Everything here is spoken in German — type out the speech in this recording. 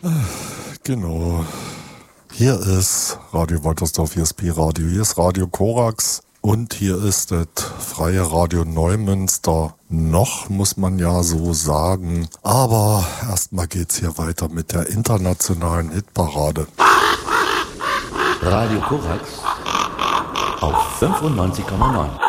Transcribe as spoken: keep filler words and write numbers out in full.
Genau. Hier ist Radio Woltersdorf, hier ist Pi-Radio, hier ist Radio Korax und hier ist das Freie Radio Neumünster. Noch, muss man ja so sagen. Aber erstmal geht's hier weiter mit der internationalen Hitparade. Radio Korax auf fünfundneunzig Komma neun.